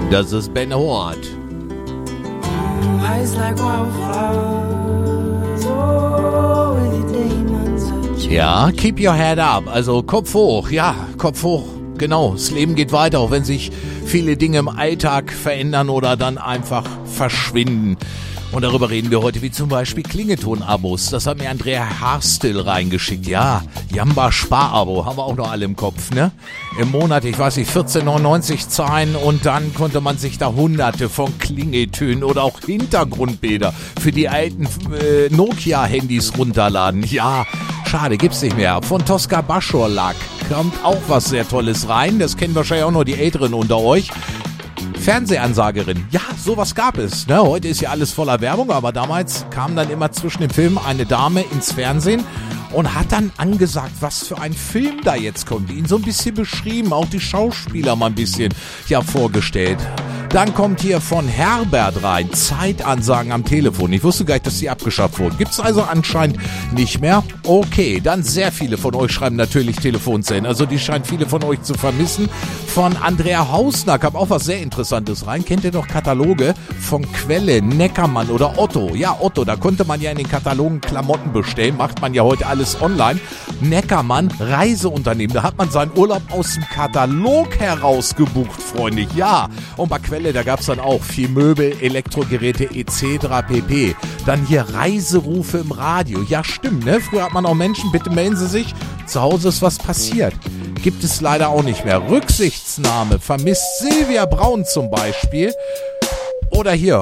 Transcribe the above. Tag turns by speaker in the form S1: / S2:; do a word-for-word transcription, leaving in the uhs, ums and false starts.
S1: Das ist Ben Hort. Ja, keep your head up, also Kopf hoch, ja, Kopf hoch, genau, das Leben geht weiter, auch wenn sich viele Dinge im Alltag verändern oder dann einfach verschwinden. Und darüber reden wir heute, wie zum Beispiel Klingelton-Abos. Das hat mir Andrea Harstil reingeschickt. Ja, Jamba Spar-Abo, haben wir auch noch alle im Kopf, ne? Im Monat, ich weiß nicht, vierzehn neunundneunzig zahlen und dann konnte man sich da hunderte von Klingeltönen oder auch Hintergrundbilder für die alten äh, Nokia-Handys runterladen. Ja, schade, gibt's nicht mehr. Von Tosca Baschorlack kommt auch was sehr Tolles rein. Das kennen wahrscheinlich auch nur die Älteren unter euch. Fernsehansagerin. Ja, sowas gab es. Ne? Heute ist ja alles voller Werbung, aber damals kam dann immer zwischen den Filmen eine Dame ins Fernsehen und hat dann angesagt, was für ein Film da jetzt kommt. Ihn so ein bisschen beschrieben, auch die Schauspieler mal ein bisschen ja vorgestellt. Dann kommt hier von Herbert rein, Zeitansagen am Telefon. Ich wusste gar nicht, dass die abgeschafft wurden. Gibt's also anscheinend nicht mehr? Okay, dann sehr viele von euch schreiben natürlich Telefonzellen. Also die scheinen viele von euch zu vermissen. Von Andrea Hausner kam auch was sehr Interessantes rein. Kennt ihr noch Kataloge von Quelle, Neckermann oder Otto? Ja, Otto, da konnte man ja in den Katalogen Klamotten bestellen. Macht man ja heute alles online. Neckermann, Reiseunternehmen. Da hat man seinen Urlaub aus dem Katalog heraus gebucht, Freunde. Ja, und bei Quelle, da gab es dann auch viel Möbel, Elektrogeräte et cetera pp. Dann hier Reiserufe im Radio. Ja, stimmt, ne? Früher hat man auch Menschen, bitte melden Sie sich, zu Hause ist was passiert. Gibt es leider auch nicht mehr. Rücksichtsnahme, vermisst Silvia Braun zum Beispiel. Oder hier,